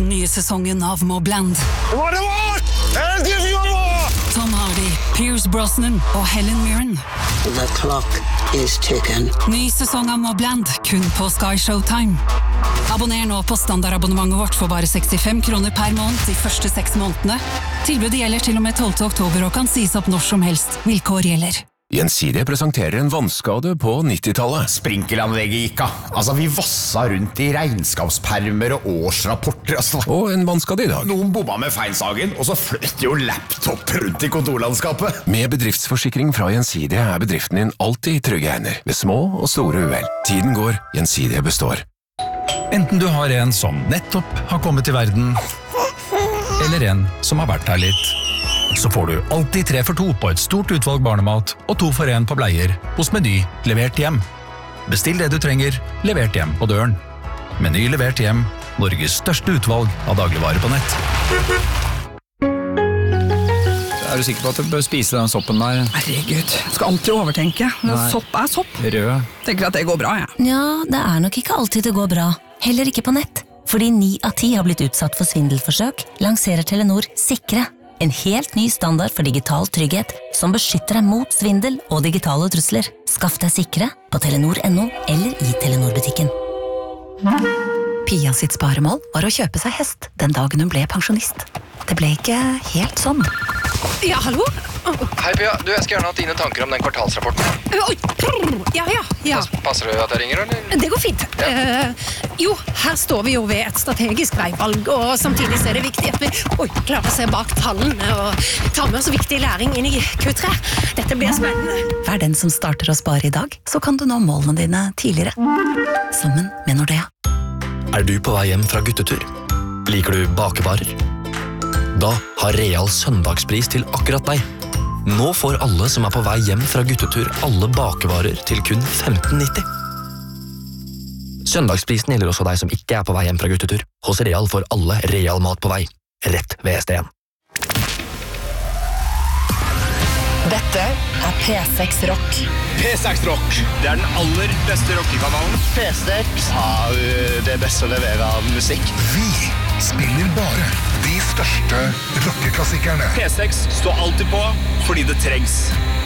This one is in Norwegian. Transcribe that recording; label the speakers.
Speaker 1: den nye sesongen av Mobland. Tom Hardy, Pierce Brosnan og Helen Mirren.
Speaker 2: The clock is ticking.
Speaker 1: Ny sesong av Mobland, kun på Sky Showtime. Abonner nå på standardabonnementet vårt for bare 65 kroner per måned de første 6 månedene. Tilbudet gjelder til og med 12. oktober og kan sies opp når som helst. Vilkår gjelder.
Speaker 3: Gjensidige presenterer en vannskade på 90-tallet.
Speaker 4: Sprinkelanlegget gikk av. Altså, vi vassa rundt i regnskapspermer og årsrapporter. Altså.
Speaker 3: Og en vannskade i dag.
Speaker 4: Noen bomma med feinsagen, og så fløt jo laptop rundt i kontorlandskapet.
Speaker 3: Med bedriftsforsikring fra Gjensidige er bedriften din alltid i trygge hender, ved små og store uhell. Tiden går, Gjensidige består.
Speaker 5: Enten du har en som nettopp har kommet til verden, eller en som har vært her litt, så får du alltid 3 for 2 på et stort utvalg barnemat og 2 for 1 på bleier hos Meny levert hjem. Bestill det du trenger, levert hjem på døren. Meny levert hjem, Norges største utvalg av dagligvarer på nett.
Speaker 6: Er du sikker på at du bør spise den soppen der?
Speaker 7: Herregud, jeg skal alltid overtenke. Sopp er sopp.
Speaker 6: Rød.
Speaker 7: Tenker at det går bra, jeg.
Speaker 8: Ja, det er nok ikke alltid det går bra. Heller ikke på nett. Fordi 9 av 10 har blitt utsatt for svindelforsøk, lanserer Telenor Sikre. En helt ny standard for digital trygghet som beskytter deg mot svindel og digitale trusler. Skaff deg Sikre på Telenor.no eller i Telenor-butikken.
Speaker 9: Pia sitt sparemål var å kjøpe seg hest den dagen hun ble pensjonist. Det ble ikke helt sånn.
Speaker 10: Ja, hallo?
Speaker 11: Hei Pia, jeg skal gjerne ha dine tanker om den kvartalsrapporten.
Speaker 10: Oi, ja.
Speaker 11: Passer det at jeg ringer, eller?
Speaker 10: Det går fint.
Speaker 11: Ja.
Speaker 10: Jo, her står vi jo ved et strategisk veivalg, og samtidig så er det viktig at vi klarer å se bak tallene og ta med oss viktig læring inn i Q3. Dette blir spennende.
Speaker 9: Vær den som starter å spare i dag, så kan du nå målene dine tidligere. Sammen med Nordea.
Speaker 12: Er du på vei hjem fra guttetur? Liker du bakevarer? Da har Real søndagspris til akkurat deg. Nå får alle som er på vei hjem fra guttetur alle bakevarer til kun 15,90. Søndagsprisen gjelder også deg som ikke er på vei hjem fra guttetur. Hos Real får alle Real mat på vei. Rett ved SDN.
Speaker 13: Dette er P6 Rock.
Speaker 14: P6 Rock, det er den aller beste rockekanalen.
Speaker 13: P6
Speaker 14: har det beste å levere av musikk.
Speaker 15: Vi spiller bare de største rockeklassikerne.
Speaker 14: P6 står alltid på, fordi det trengs.